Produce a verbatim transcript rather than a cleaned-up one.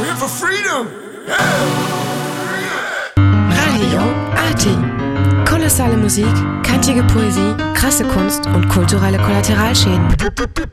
here for freedom. Radio Arty. Kolossale Musik, kantige Poesie, krasse Kunst und kulturelle Kollateralschäden.